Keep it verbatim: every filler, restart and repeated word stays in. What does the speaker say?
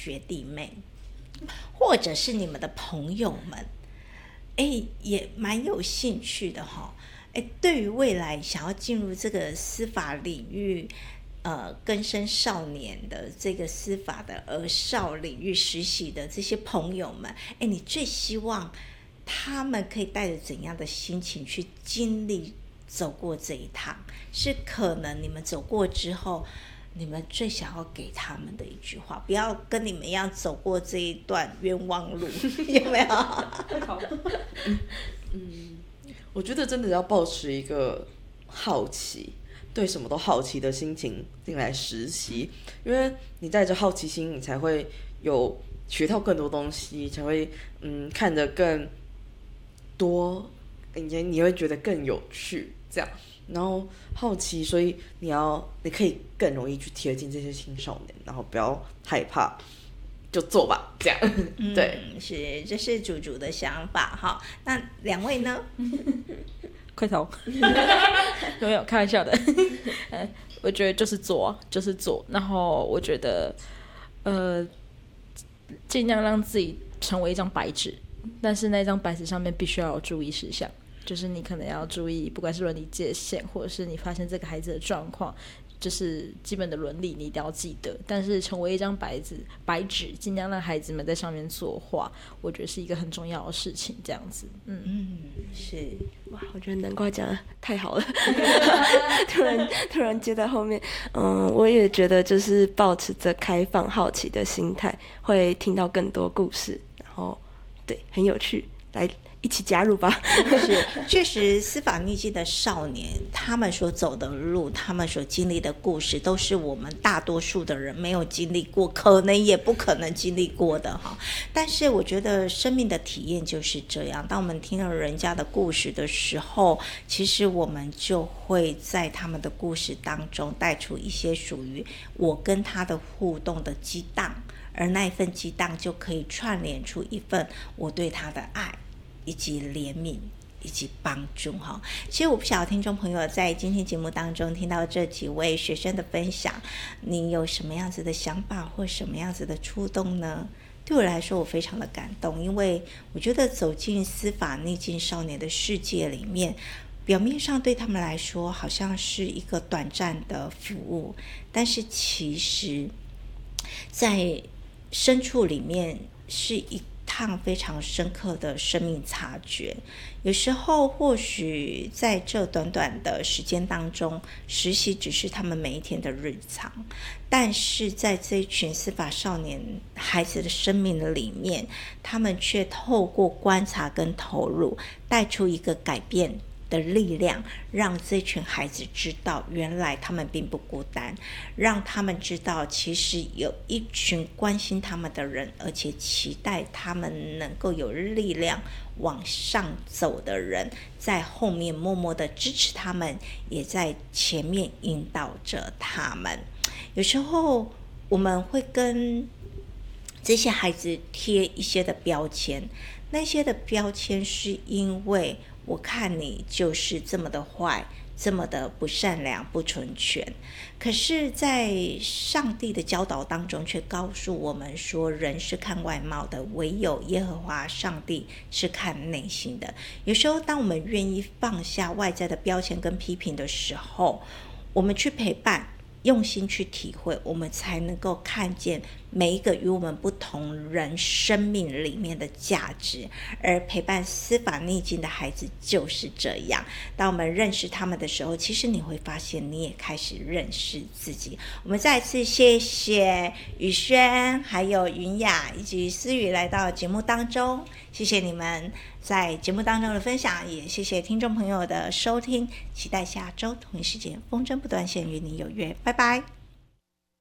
学弟妹，或者是你们的朋友们，哎，也蛮有兴趣的哈、哦。哎，对于未来想要进入这个司法领域，呃，更生少年的这个司法的儿少领域实习的这些朋友们，哎，你最希望他们可以带着怎样的心情去经历走过这一趟？是可能你们走过之后，你们最想要给他们的一句话，不要跟你们一样走过这一段冤枉路，有没有？ 好，嗯，我觉得真的要保持一个好奇，对什么都好奇的心情进来实习，因为你带着好奇心，你才会有学到更多东西，才会嗯看得更多，你你会觉得更有趣，这样。然后好奇，所以你要你可以更容易去贴近这些青少年，然后不要害怕，就做吧，这样。 嗯、 对， 是，这是主主的想法哈。那两位呢？ 快投，有没有开玩笑的？呃，我觉得就是做，就是做。然后我觉得，呃，尽量让自己成为一张白纸，但是那张白纸上面必须要有注意事项。就是你可能要注意，不管是伦理界限，或者是你发现这个孩子的状况，就是基本的伦理你一定要记得。但是成为一张白纸，白纸尽量让孩子们在上面作画，我觉得是一个很重要的事情。这样子，嗯嗯，是哇，我觉得南瓜讲的太好了，突然突然接在后面，嗯，我也觉得就是抱持着开放好奇的心态，会听到更多故事，然后对，很有趣，来。一起加入吧。 是，确实司法逆境的少年，他们所走的路，他们所经历的故事，都是我们大多数的人没有经历过，可能也不可能经历过的哈。但是我觉得生命的体验就是这样，当我们听了人家的故事的时候，其实我们就会在他们的故事当中带出一些属于我跟他的互动的激荡，而那一份激荡就可以串联出一份我对他的爱以及怜悯以及帮助哈。其实我不晓得听众朋友在今天节目当中听到这几位学生的分享，你有什么样子的想法或什么样子的触动呢？对我来说我非常的感动，因为我觉得走进司法逆境少年的世界里面，表面上对他们来说好像是一个短暂的服务，但是其实在深处里面是一趟非常深刻的生命察觉。有时候或许在这短短的时间当中，实习只是他们每一天的日常，但是在这一群司法少年孩子的生命的里面，他们却透过观察跟投入，带出一个改变的力量，让这群孩子知道原来他们并不孤单，让他们知道其实有一群关心他们的人，而且期待他们能够有力量往上走的人，在后面默默的支持他们，也在前面引导着他们。有时候我们会跟这些孩子贴一些的标签，那些的标签是因为我看你就是这么的坏，这么的不善良不纯全，可是在上帝的教导当中却告诉我们说，人是看外貌的，唯有耶和华上帝是看内心的。有时候当我们愿意放下外在的标签跟批评的时候，我们去陪伴，用心去体会，我们才能够看见每一个与我们不同人生命里面的价值。而陪伴司法逆境的孩子就是这样，当我们认识他们的时候，其实你会发现你也开始认识自己。我们再次谢谢宇轩还有云雅以及思雨来到节目当中，谢谢你们在节目当中的分享，也谢谢听众朋友的收听，期待下周同一时间风筝不断线与你有约，拜拜。